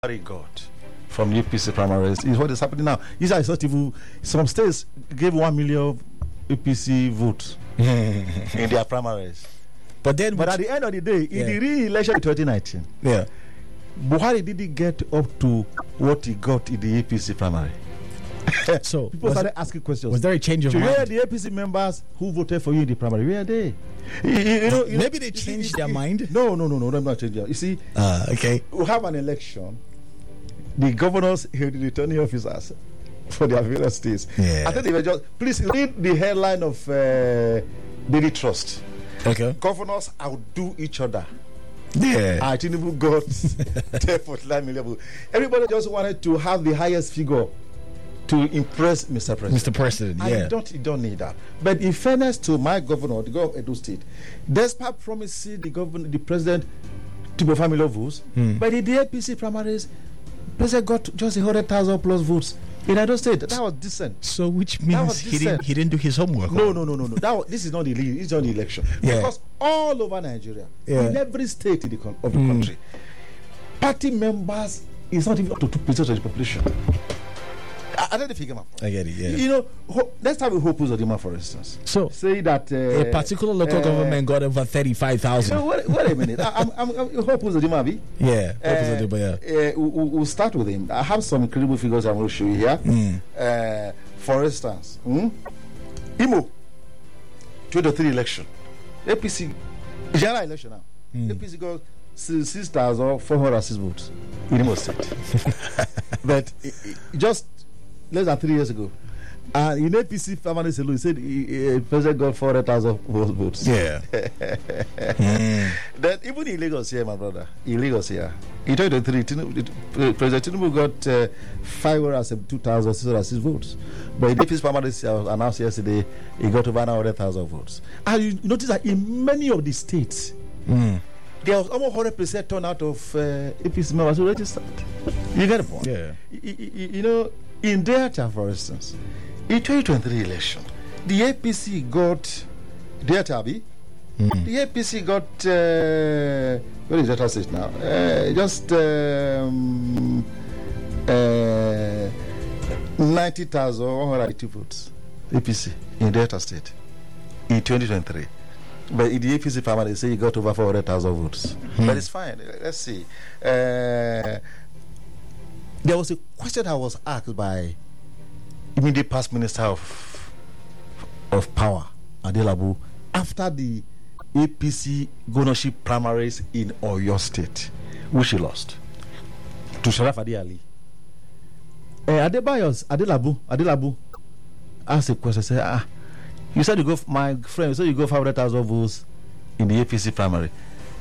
got from APC primaries is what is happening now. These are sort of, some states gave 1 million APC votes in their primaries. But at the end of the day, in the re-election in 2019, Buhari didn't get up to what he got in the APC primary. So people started asking questions. Was there a change of mind? Where are the APC members who voted for you in the primary? Where are they? Maybe they changed their mind. No, they're not changing. You see, okay, we have an election. The governors, the returning officers for their various states. I think they were just. Please read the headline of Daily Trust. Okay, governors outdo each other. Tinubu got 10.9 million. Everybody just wanted to have the highest figure to impress Mr. President. You don't need that. But in fairness to my governor, the governor of Edo State, despite promising the president to be 5 million votes, but in the APC primaries, president got just 100,000 plus votes in Edo State. That was decent. So which means he didn't do his homework. No. This is not the lead. It's not the election. Because all over Nigeria, in every state of the country, party members is not even up to 2% of the population. I don't figure out. I get it. Let's have a Hope Uzodinma, for instance. So say that a particular local government got over 35,000. Wait a minute. I'm Hope Uzodinma. Hope Uzodinma. We'll start with him. I have some incredible figures I'm going to show you here. For instance, Imo 2023 election, APC general election now. APC got 6,406 votes in Imo State, but just less than 3 years ago, in APC family salute, he said president got 400,000 votes. Then even in Lagos here, my brother, in 2023, President Tinubu got 502,606 votes. But in APC family announced yesterday, he got over 900,000 votes. And you notice that in many of the states, there was almost 100% turnout of APC members who registered. You get the point? In Delta, for instance, in 2023 election, the APC got Delta. The APC got where is Delta State now? Just 90,180 votes. APC in Delta State in 2023. But in the APC family, they say he got over 400,000 votes. But it's fine. Let's see. There was a question I was asked by immediate past minister of power, Adelabu, after the APC governorship primaries in Oyo State, which he lost to Sharaf Adi Ali. Adelabu asked a question, said, you said my friend, you said you got 500,000 votes in the APC primary.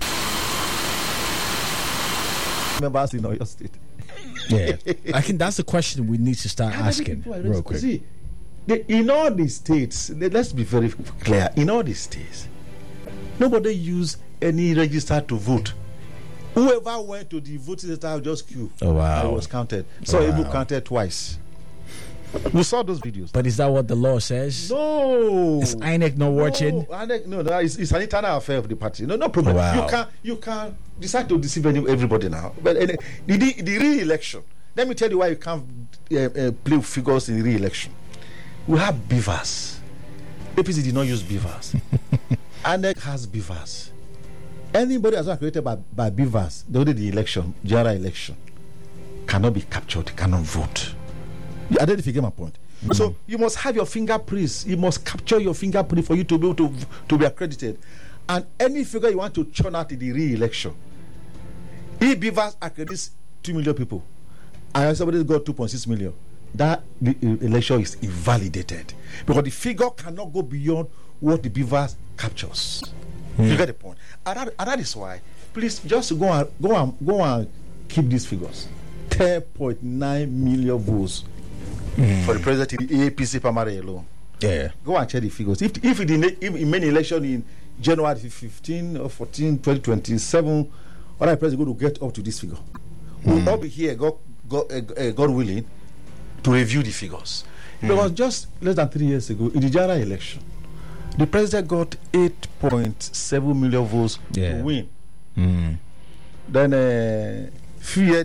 Members in Oyo State. I think that's the question we need to start asking real quick. See, in all these states, let's be very clear, in all these states, nobody used any register to vote. Whoever went to the voting center just queue. Oh, wow. And was counted. So it was counted twice. We saw those videos. But is that what the law says? No. Is INEC not watching? No, it's an internal affair of the party. No problem. Wow. You can decide to deceive everybody now. But the re-election, let me tell you why you can't play figures in the re-election. We have beavers. APC did not use beavers. INEC has beavers. Anybody that's not created by beavers, the election, general election, cannot be captured, cannot vote. I didn't figure my point. So you must have your fingerprints. You must capture your fingerprint for you to be able to be accredited. And any figure you want to churn out in the re-election, if Beavers accredits 2 million people, and somebody got 2.6 million, that the election is invalidated because the figure cannot go beyond what the Beavers captures. You get the point. And that is why, please just go and keep these figures. 10.9 million votes. For the president in the APC primary alone. Go and check the figures. If in many election in January 15 or 14, 2027, other president going to get up to this figure. We'll all be here, God willing, to review the figures. Because just less than 3 years ago, in the general election, the president got 8.7 million votes to win. Then few years